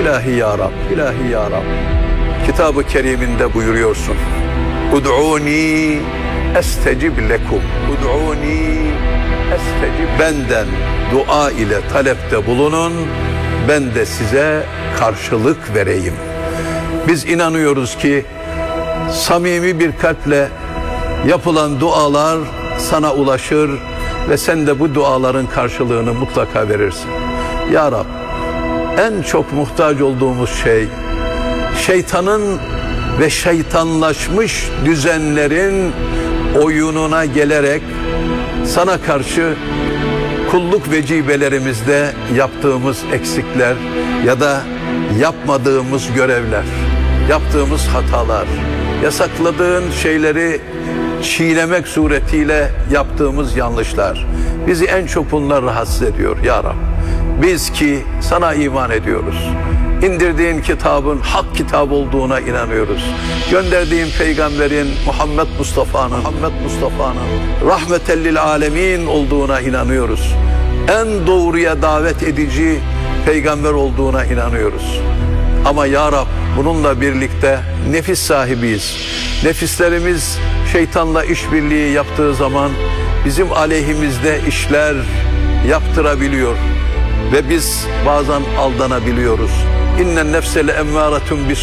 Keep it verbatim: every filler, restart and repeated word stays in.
İlahi ya Rab, ilahi ya Rab. Kitab-ı Kerim'inde buyuruyorsun. Ud'uni estecib lekum. Ud'uni estecib. Benden dua ile talepte bulunun, ben de size karşılık vereyim. Biz inanıyoruz ki samimi bir kalple yapılan dualar sana ulaşır ve sen de bu duaların karşılığını mutlaka verirsin. Ya Rab, en çok muhtaç olduğumuz şey şeytanın ve şeytanlaşmış düzenlerin oyununa gelerek sana karşı kulluk vecibelerimizde yaptığımız eksikler ya da yapmadığımız görevler, yaptığımız hatalar, yasakladığın şeyleri çiğnemek suretiyle yaptığımız yanlışlar. Bizi en çok bunlar rahatsız ediyor ya Rab. Biz ki sana iman ediyoruz. İndirdiğin kitabın hak kitap olduğuna inanıyoruz. Gönderdiğin peygamberin Muhammed Mustafa'nın Muhammed Mustafa'nın rahmetellil alemin olduğuna inanıyoruz. En doğruya davet edici peygamber olduğuna inanıyoruz. Ama ya Rab, bununla birlikte nefis sahibiyiz. Nefislerimiz şeytanla işbirliği yaptığı zaman bizim aleyhimizde işler yaptırabiliyor ve biz bazen aldanabiliyoruz. İnnen nefsele emmâretun bis